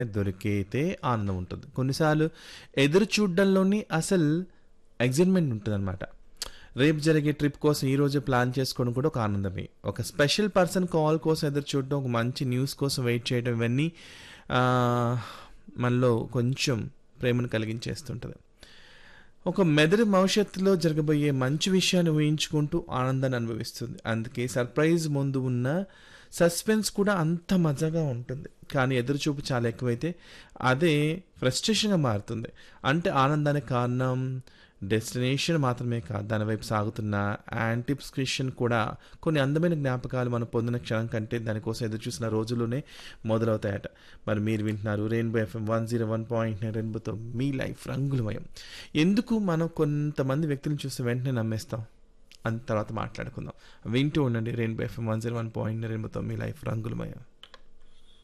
దొరికితే ఆనందం ఉంటుంది. కొన్నిసార్లు ఎదురు చూడడంలోని అసలు ఎగ్జైట్మెంట్ ఉంటుందన్నమాట. రేపు జరిగే ట్రిప్ కోసం ఈ రోజే ప్లాన్ చేసుకోవడం కూడా ఒక ఆనందమే. ఒక స్పెషల్ పర్సన్ కాల్ కోసం ఎదురు చూడడం, ఒక మంచి న్యూస్ కోసం వెయిట్ చేయడం, ఇవన్నీ మనలో కొంచెం ప్రేమను కలిగించేస్తుంటుంది. ఒక మెదడు భవిష్యత్తులో జరగబోయే మంచి విషయాన్ని ఊహించుకుంటూ ఆనందాన్ని అనుభవిస్తుంది. అందుకే సర్ప్రైజ్ ముందు ఉన్న సస్పెన్స్ కూడా అంత మజాగా ఉంటుంది. కానీ ఎదురుచూపు చాలా ఎక్కువైతే అదే ఫ్రస్ట్రేషన్గా మారుతుంది. అంటే ఆనందానికి కారణం డెస్టినేషన్ మాత్రమే కాదు, దాని వైపు సాగుతున్న యాంటిప్స్క్రిప్షన్ కూడా. కొన్ని అందమైన జ్ఞాపకాలు మనం పొందిన క్షణం కంటే దానికోసం ఎదురు చూసిన రోజుల్లోనే మొదలవుతాయట. మరి మీరు వింటున్నారు రెయిన్బో ఎఫ్ఎం 101.9 రెయిన్బోతో మీ లైఫ్ రంగులమయం. ఎందుకు మనం కొంతమంది వ్యక్తులను చూస్తే వెంటనే నమ్మేస్తాం అని తర్వాత మాట్లాడుకుందాం. వింటూ ఉండండి రెయిన్బో ఎఫ్ఎం 101.9 రెయిన్బోతో మీ లైఫ్ రంగులమయం.